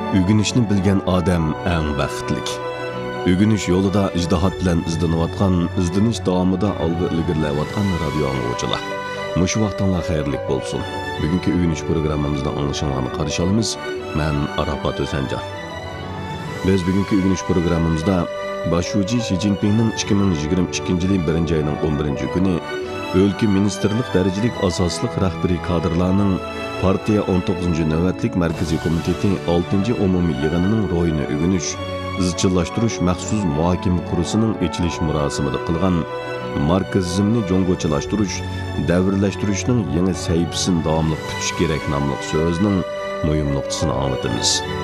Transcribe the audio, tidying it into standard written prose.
Ügünüşni bilgan odam eng baxtlik. Ügünüş yo'lida ijtihod bilan izlanayotgan, izlanish davomida olg'a ilgarilayotgan radio anglovchilar. Mushu vaqtinglar xayrlik bo'lsin. Bugungi ügünüş programmamizda anglashinglarni qarshi olamiz. Men Arafat O'sanjar. Biz bugungi ügünüş programmamizda Başuji Xi Jinpingning 2022-yil 1-oyning 11-kuni o'lka ministerlik darajalik asosliq rahbariy kadrlarning partiya 19-navbatlik markaziy komiteti 6-umumiy yig'inining ro'yini o'rganish, izchillashtirish maxsus muhokama kursining ochilish marosimida qilgan marksizmni jo'ng'ochilashtirish, davrlashtirishning yangi sahifasini davomli tutish kerak nomli so'zning muhim nuqtasini anglatamiz.